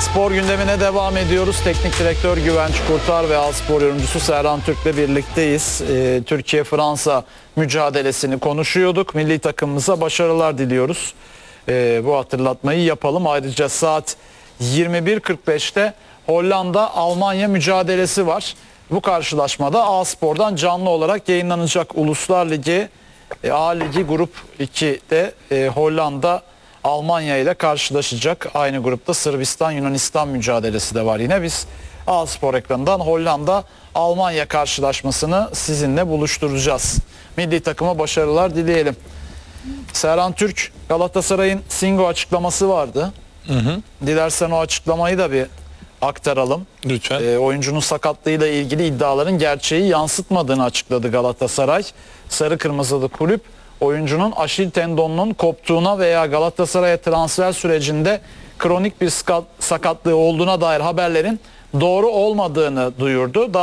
Spor gündemine devam ediyoruz. Teknik direktör Güvenç Kurtar ve Alspor yorumcusu Serhan Türk'le birlikteyiz. Türkiye-Fransa mücadelesini konuşuyorduk. Milli takımımıza başarılar diliyoruz. Bu hatırlatmayı yapalım. Ayrıca saat 21.45'te Hollanda-Almanya mücadelesi var. Bu karşılaşmada Alspor'dan canlı olarak yayınlanacak. Uluslar Ligi, A Ligi Grup 2'de Hollanda Almanya ile karşılaşacak. Aynı grupta Sırbistan-Yunanistan mücadelesi de var yine. Biz A-Spor ekranından Hollanda-Almanya karşılaşmasını sizinle buluşturacağız. Milli takıma başarılar dileyelim. Serhan Türk, Galatasaray'ın Singo açıklaması vardı. Dilersen o açıklamayı da bir aktaralım. Lütfen. Oyuncunun sakatlığıyla ilgili iddiaların gerçeği yansıtmadığını açıkladı Galatasaray. Sarı Kırmızılı kulüp oyuncunun Aşil tendonunun koptuğuna veya Galatasaray'a transfer sürecinde kronik bir sakatlığı olduğuna dair haberlerin doğru olmadığını duyurdu.